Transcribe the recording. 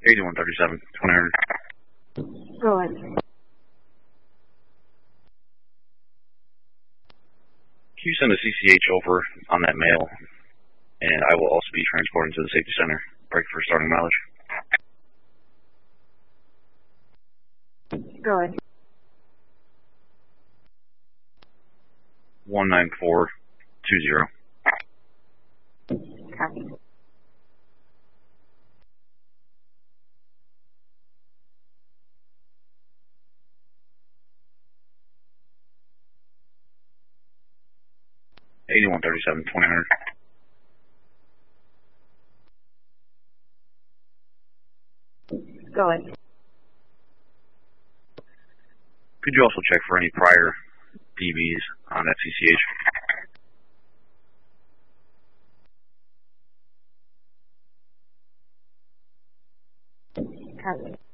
8137, 2000. Go ahead. Can you send a CCH over on that mail? And I will also be transporting to the safety center. Break for starting mileage. Go ahead. 19420. Copy. $8137, 2000. Go ahead. Could you also check for any prior DBs on that CCH? Copy.